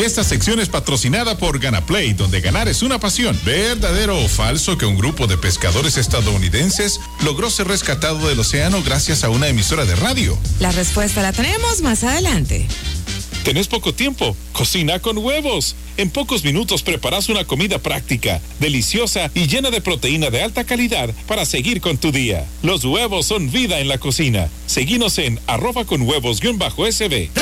Esta sección es patrocinada por Ganaplay, donde ganar es una pasión. ¿Verdadero o falso que un grupo de pescadores estadounidenses logró ser rescatado del océano gracias a una emisora de radio? La respuesta la tenemos más adelante. ¿Tenés poco tiempo? Cocina con huevos. En pocos minutos preparas una comida práctica, deliciosa y llena de proteína de alta calidad para seguir con tu día. Los huevos son vida en la cocina. Seguinos en @conhuevos_sb.